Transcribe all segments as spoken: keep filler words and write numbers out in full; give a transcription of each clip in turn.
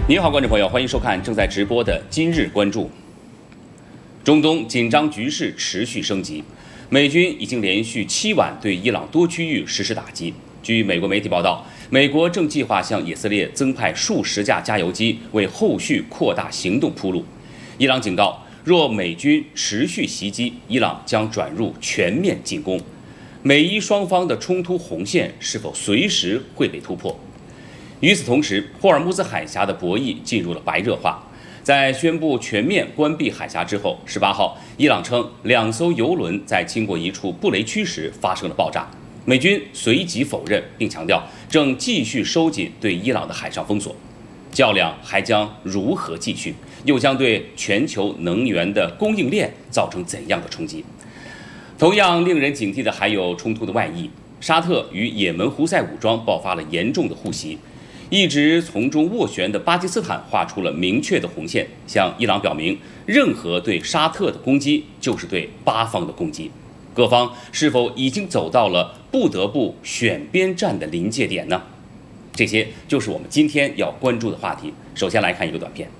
您好，观众朋友，欢迎收看正在直播的《今日关注》。中东紧张局势持续升级，美军已经连续七晚对伊朗多区域实施打击。据美国媒体报道，美国正计划向以色列增派数十架加油机，为后续扩大行动铺路。伊朗警告，若美军持续袭击，伊朗将转入全面进攻。美伊双方的冲突红线是否随时会被突破？与此同时，霍尔木兹海峡的博弈进入了白热化。在宣布全面关闭海峡之后，十八号，伊朗称两艘油轮在经过一处布雷区时发生了爆炸。美军随即否认，并强调正继续收紧对伊朗的海上封锁。较量还将如何继续？又将对全球能源的供应链造成怎样的冲击？同样令人警惕的还有冲突的外溢。沙特与也门胡塞武装爆发了严重的互袭。一直从中斡旋的巴基斯坦画出了明确的红线，向伊朗表明，任何对沙特的攻击就是对巴方的攻击。各方是否已经走到了不得不选边站的临界点呢？这些就是我们今天要关注的话题。首先来看一个短片。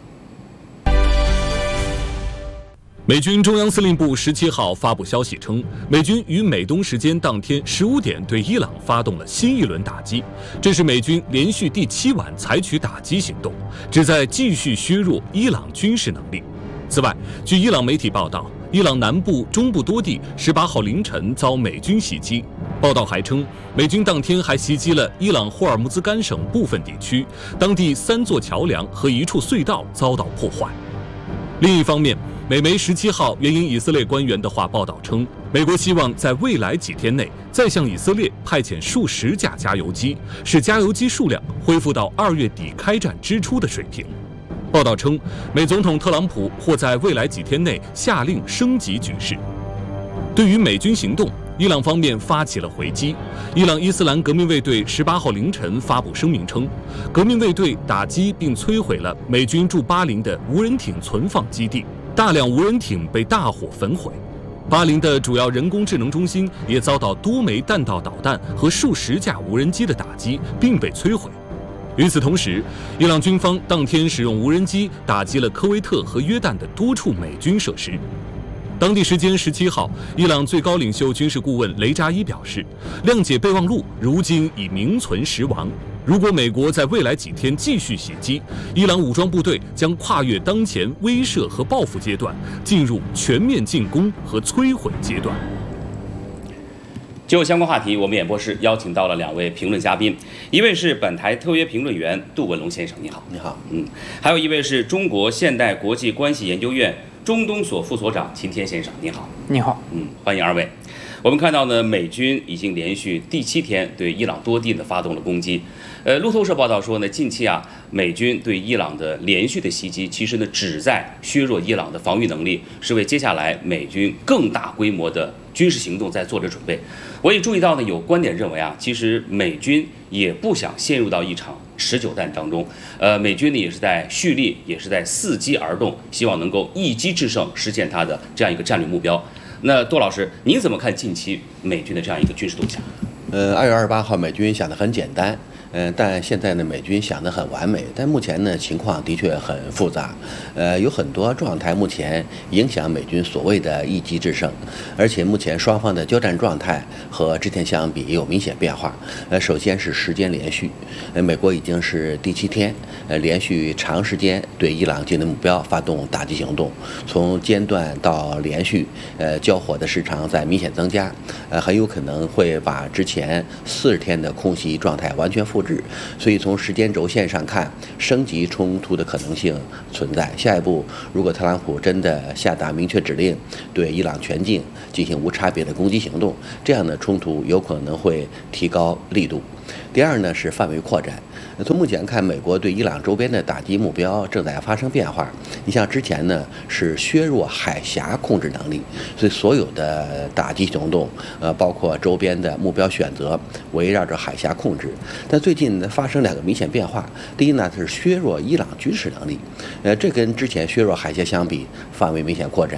美军中央司令部十七号发布消息称，美军于美东时间当天十五点对伊朗发动了新一轮打击，这是美军连续第七晚采取打击行动，旨在继续削弱伊朗军事能力。此外，据伊朗媒体报道，伊朗南部、中部多地十八号凌晨遭美军袭击。报道还称，美军当天还袭击了伊朗霍尔木兹干省部分地区，当地三座桥梁和一处隧道遭到破坏。另一方面，美媒十七号援引以色列官员的话报道称，美国希望在未来几天内再向以色列派遣数十架加油机，使加油机数量恢复到二月底开战之初的水平。报道称，美总统特朗普或在未来几天内下令升级局势。对于美军行动，伊朗方面发起了回击。伊朗伊斯兰革命卫队十八号凌晨发布声明称，革命卫队打击并摧毁了美军驻巴林的无人艇存放基地，大量无人艇被大火焚毁。巴林的主要人工智能中心也遭到多枚弹道导弹和数十架无人机的打击，并被摧毁。与此同时，伊朗军方当天使用无人机打击了科威特和约旦的多处美军设施。当地时间十七号，伊朗最高领袖军事顾问雷扎伊表示，谅解备忘录如今已名存实亡。如果美国在未来几天继续袭击，伊朗武装部队将跨越当前威慑和报复阶段，进入全面进攻和摧毁阶段。 就相关话题，我们演播室邀请到了两位评论嘉宾，一位是本台特约评论员杜文龙先生，你好。 你好。 嗯，还有一位是中国现代国际关系研究院中东所副所长秦天先生，你好。 你好。 嗯，欢迎二位。我们看到呢，美军已经连续第七天对伊朗多地呢发动了攻击。呃，路透社报道说呢，近期啊，美军对伊朗的连续的袭击，其实呢旨在削弱伊朗的防御能力，是为接下来美军更大规模的军事行动在做着准备。我也注意到呢，有观点认为啊，其实美军也不想陷入到一场持久战当中。呃，美军呢也是在蓄力，也是在伺机而动，希望能够一击制胜，实现它的这样一个战略目标。那杜老师，您怎么看近期美军的这样一个军事动向？ 呃，二月二十八号，美军想得很简单。嗯，但现在呢，美军想得很完美，但目前呢，情况的确很复杂，呃，有很多状态目前影响美军所谓的一击制胜，而且目前双方的交战状态和之前相比也有明显变化。呃，首先是时间连续，呃，美国已经是第七天，呃，连续长时间对伊朗境内目标发动打击行动，从间断到连续，呃，交火的时长在明显增加，呃，很有可能会把之前四十天的空袭状态完全复。所以从时间轴线上看，升级冲突的可能性存在。下一步，如果特朗普真的下达明确指令，对伊朗全境进行无差别的攻击行动，这样的冲突有可能会提高力度。第二呢是范围扩展。从目前看，美国对伊朗周边的打击目标正在发生变化。你像之前呢是削弱海峡控制能力，所以所有的打击行动，呃，包括周边的目标选择，围绕着海峡控制。但最近呢发生两个明显变化。第一呢是削弱伊朗军事能力，呃，这跟之前削弱海峡相比，范围明显扩展。所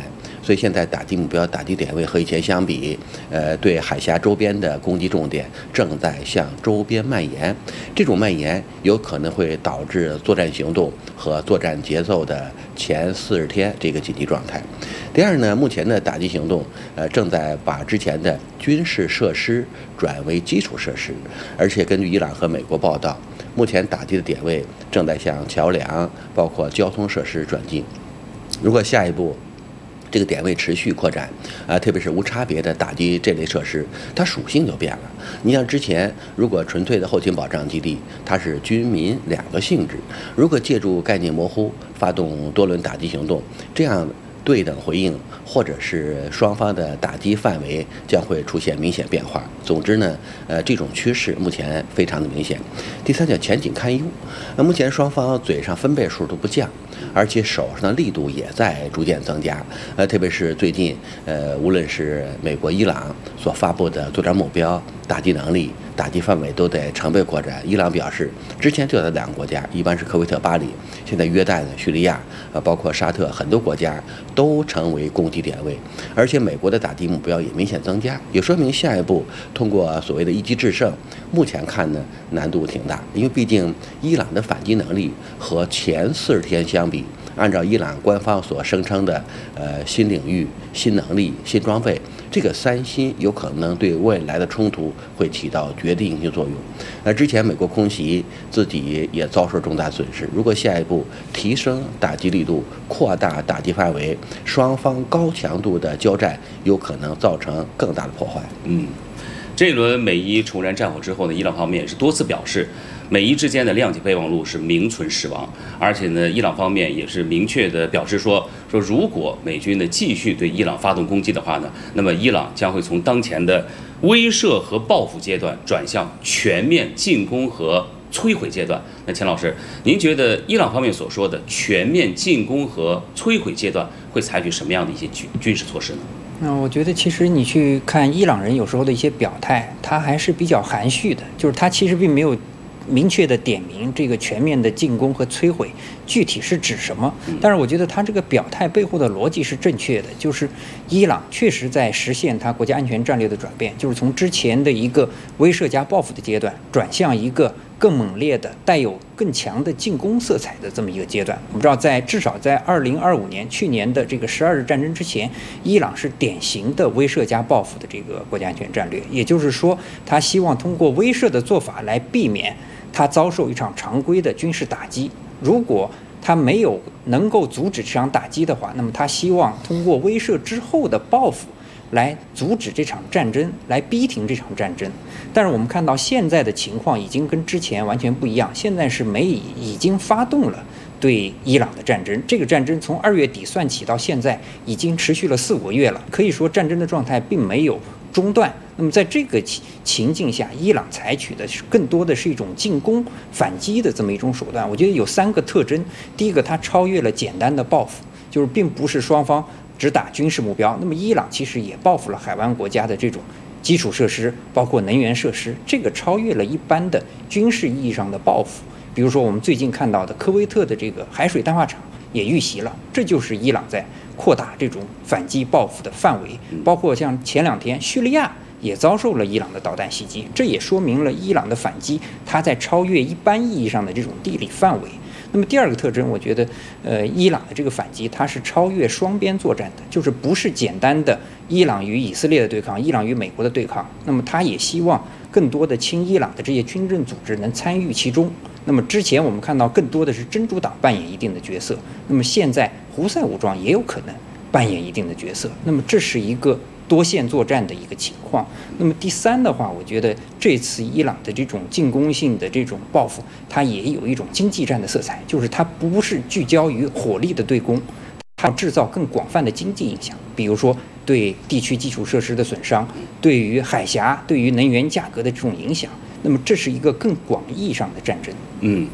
所以现在打击目标、打击点位和以前相比，呃，对海峡周边的攻击重点正在向周边蔓延。这种蔓延有可能会导致作战行动和作战节奏的前四十天这个紧急状态。第二呢，目前的打击行动，呃，正在把之前的军事设施转为基础设施，而且根据伊朗和美国报道，目前打击的点位正在向桥梁、包括交通设施转进。如果下一步这个点位持续扩展，啊、呃，特别是无差别的打击这类设施，它属性就变了。你像之前如果纯粹的后勤保障基地，它是军民两个性质；如果借助概念模糊发动多轮打击行动，这样对等回应或者是双方的打击范围将会出现明显变化。总之呢，呃，这种趋势目前非常的明显。第三叫前景堪忧，那目前双方嘴上分贝数都不降，而且手上的力度也在逐渐增加。呃，特别是最近，呃，无论是美国、伊朗所发布的作战目标、打击能力、打击范围都在成倍扩展。伊朗表示，之前就在两个国家，一般是科威特、巴里，现在约旦、叙利亚，呃，包括沙特，很多国家都成为攻击点位。而且美国的打击目标也明显增加，也说明下一步通过所谓的一击制胜，目前看呢难度挺大，因为毕竟伊朗的反击能力和前四十天相比，按照伊朗官方所声称的呃新领域、新能力、新装备，这个三新有可能对未来的冲突会起到决定性作用。那之前美国空袭自己也遭受重大损失，如果下一步提升打击力度、扩大打击范围，双方高强度的交战有可能造成更大的破坏。 嗯，这一轮美伊重燃战火之后呢，伊朗方面也是多次表示，美伊之间的谅解备忘录是名存实亡，而且呢，伊朗方面也是明确的表示说，说如果美军呢继续对伊朗发动攻击的话呢，那么伊朗将会从当前的威慑和报复阶段转向全面进攻和摧毁阶段。那钱老师，您觉得伊朗方面所说的全面进攻和摧毁阶段会采取什么样的一些军军事措施呢？ 那我觉得，其实你去看伊朗人有时候的一些表态，他还是比较含蓄的，就是他其实并没有明确的点明这个全面的进攻和摧毁具体是指什么。但是我觉得他这个表态背后的逻辑是正确的，就是伊朗确实在实现他国家安全战略的转变，就是从之前的一个威慑加报复的阶段，转向一个更猛烈的、带有更强的进攻色彩的这么一个阶段。我们知道，在至少在二零二五年去年的这个十二日战争之前，伊朗是典型的威慑加报复的这个国家安全战略，也就是说，他希望通过威慑的做法来避免他遭受一场常规的军事打击。如果他没有能够阻止这场打击的话，那么他希望通过威慑之后的报复来阻止这场战争，来逼停这场战争。但是我们看到现在的情况已经跟之前完全不一样，现在是美以已经发动了对伊朗的战争，这个战争从二月底算起到现在已经持续了四五个月了，可以说战争的状态并没有中断。那么在这个情境下，伊朗采取的是更多的是一种进攻反击的这么一种手段。我觉得有三个特征，第一个，它超越了简单的报复，就是并不是双方只打军事目标，那么伊朗其实也报复了海湾国家的这种基础设施，包括能源设施，这个超越了一般的军事意义上的报复。比如说我们最近看到的科威特的这个海水淡化厂也遇袭了，这就是伊朗在扩大这种反击报复的范围。包括像前两天叙利亚也遭受了伊朗的导弹袭击，这也说明了伊朗的反击它在超越一般意义上的这种地理范围。那么第二个特征，我觉得，呃，伊朗的这个反击它是超越双边作战的，就是不是简单的伊朗与以色列的对抗，伊朗与美国的对抗。那么它也希望更多的亲伊朗的这些军政组织能参与其中。那么之前我们看到更多的是真主党扮演一定的角色，那么现在胡塞武装也有可能扮演一定的角色。那么这是一个多线作战的一个情况。那么第三的话，我觉得这次伊朗的这种进攻性的这种报复，它也有一种经济战的色彩，就是它不是聚焦于火力的对攻，它要制造更广泛的经济影响，比如说对地区基础设施的损伤，对于海峡、对于能源价格的这种影响。那么这是一个更广义上的战争。 嗯。